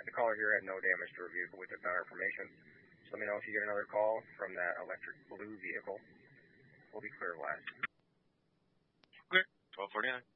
The caller here had no damage to her vehicle with our information. So let me know if you get another call from that electric blue vehicle. We'll be clear of last. Okay, 1249.